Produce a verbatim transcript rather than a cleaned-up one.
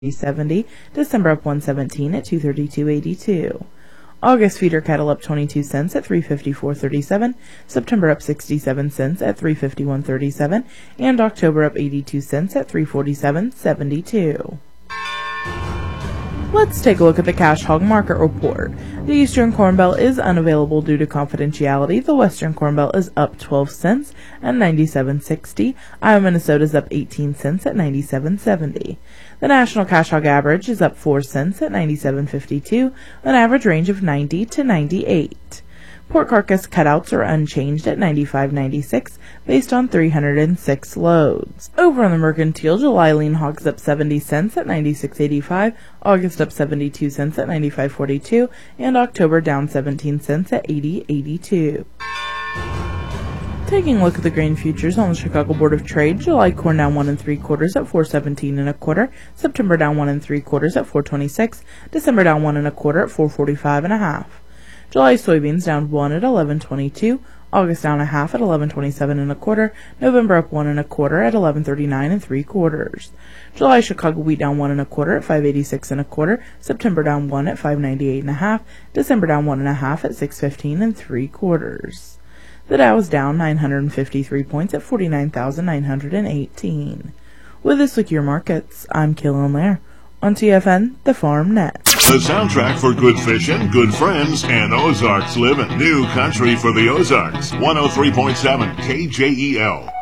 seventy. December up one seventeen at two thirty-two eighty-two. August feeder cattle up twenty-two cents at three fifty-four thirty-seven. September up sixty-seven cents at three fifty-one thirty-seven, and October up eighty-two cents at three forty-seven seventy-two. Let's take a look at the cash hog market report. The Eastern Corn Belt is unavailable due to confidentiality. The Western Corn Belt is up twelve cents at ninety-seven sixty. Iowa, Minnesota is up eighteen cents at ninety-seven seventy. The national cash hog average is up four cents at ninety-seven fifty-two, an average range of ninety to ninety-eight. Pork carcass cutouts are unchanged at ninety-five ninety-six based on three hundred six loads. Over on the mercantile, July lean hogs up seventy cents at ninety-six eighty-five, August up seventy-two cents at ninety-five forty-two, and October down seventeen cents at eighty eighty-two. Taking a look at the grain futures on the Chicago Board of Trade, July corn down one and three quarters at four seventeen and a quarter, September down one and three quarters at four twenty-six, December down one and a quarter at four forty-five and a half. July soybeans down one at eleven twenty-two, August down a half at eleven twenty-seven and a quarter, November up one and a quarter at eleven thirty-nine and three quarters. July Chicago wheat down one and a quarter at five eighty-six and a quarter, September down one at five ninety-eight and a half, December down one and a half at six fifteen and three quarters. The Dow is down nine hundred fifty-three points at forty-nine thousand nine hundred eighteen. With this look at your markets, I'm Kayla Lair on T F N, the Farm Net. The soundtrack for good fishing, good friends, and Ozarks living. New country for the Ozarks. one oh three point seven K J E L.